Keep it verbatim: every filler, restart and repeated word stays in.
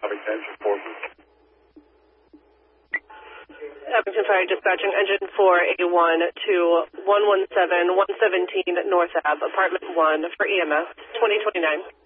Abington forces. Abington Fire dispatching engine four A one to one one seven one seventeen North Ave, apartment one for E M S, twenty twenty-nine.